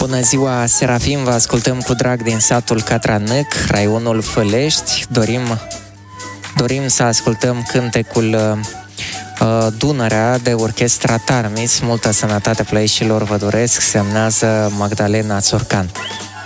Bună ziua, Serafim, vă ascultăm cu drag din satul Catranăc, raionul Fălești. Dorim să ascultăm cântecul Dunărea de orchestra Tarmis. Multă sănătate plăieștilor vă doresc, semnează Magdalena Țorcan.